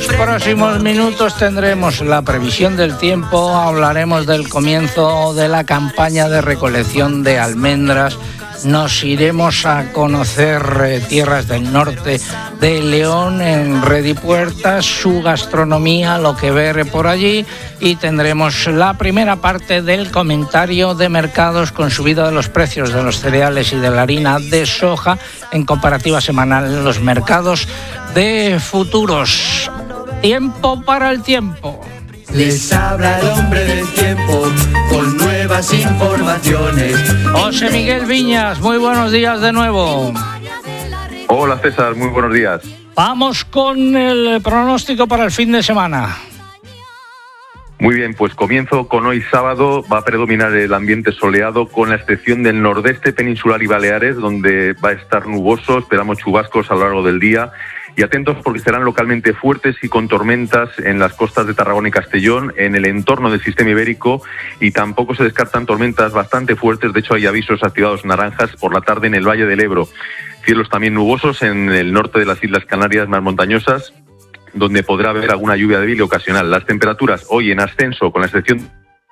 los próximos minutos tendremos la previsión del tiempo, hablaremos del comienzo de la campaña de recolección de almendras, nos iremos a conocer tierras del norte de León en Redipuertas, su gastronomía, lo que ver por allí, y tendremos la primera parte del comentario de mercados con subida de los precios de los cereales y de la harina de soja en comparativa semanal en los mercados de futuros. Tiempo para el tiempo. Les habla el hombre del tiempo con nuevas informaciones. José Miguel Viñas, muy buenos días de nuevo. Hola César, muy buenos días. Vamos con el pronóstico para el fin de semana. Muy bien, pues comienzo con hoy sábado. Va a predominar el ambiente soleado con la excepción del nordeste peninsular y Baleares, donde va a estar nuboso. Esperamos chubascos a lo largo del día. Y atentos porque serán localmente fuertes y con tormentas en las costas de Tarragona y Castellón, en el entorno del sistema ibérico, y tampoco se descartan tormentas bastante fuertes. De hecho, hay avisos activados naranjas por la tarde en el Valle del Ebro. Cielos también nubosos en el norte de las Islas Canarias más montañosas, donde podrá haber alguna lluvia débil ocasional. Las temperaturas hoy en ascenso, con la excepción...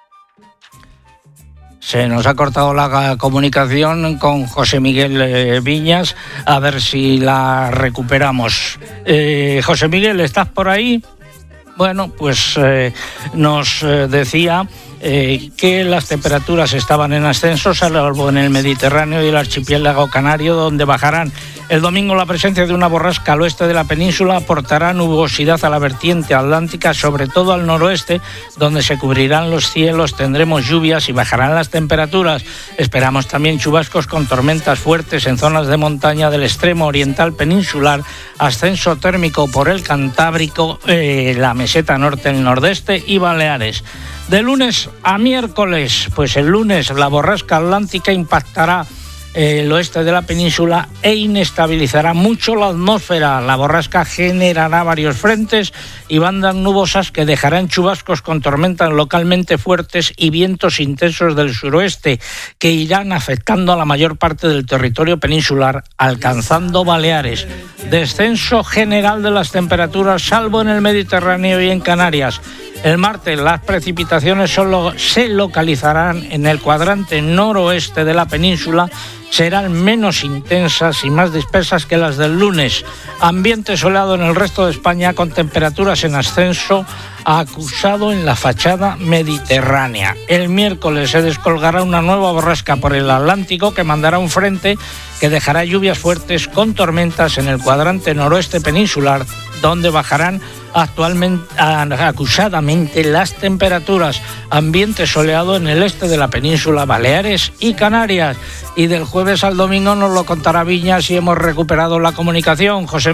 Se nos ha cortado la comunicación con José Miguel Viñas, a ver si la recuperamos. José Miguel, ¿estás por ahí? Bueno, pues nos decía que las temperaturas estaban en ascenso, salvo en el Mediterráneo y el archipiélago canario, donde bajarán. El domingo la presencia de una borrasca al oeste de la península aportará nubosidad a la vertiente atlántica, sobre todo al noroeste, donde se cubrirán los cielos, tendremos lluvias y bajarán las temperaturas. Esperamos también chubascos con tormentas fuertes en zonas de montaña del extremo oriental peninsular, ascenso térmico por el Cantábrico, la meseta norte, el nordeste y Baleares. De lunes a miércoles, pues el lunes la borrasca atlántica impactará el oeste de la península e inestabilizará mucho la atmósfera. La borrasca generará varios frentes y bandas nubosas que dejarán chubascos con tormentas localmente fuertes y vientos intensos del suroeste que irán afectando a la mayor parte del territorio peninsular, alcanzando Baleares. Descenso general de las temperaturas, salvo en el Mediterráneo y en Canarias. El martes las precipitaciones solo se localizarán en el cuadrante noroeste de la península, serán menos intensas y más dispersas que las del lunes. Ambiente soleado en el resto de España con temperaturas en ascenso acusado en la fachada mediterránea. El miércoles se descolgará una nueva borrasca por el Atlántico que mandará un frente que dejará lluvias fuertes con tormentas en el cuadrante noroeste peninsular, donde bajarán acusadamente las temperaturas. Ambiente soleado en el este de la península, Baleares y Canarias. Y del jueves al domingo nos lo contará Viñas si hemos recuperado la comunicación. José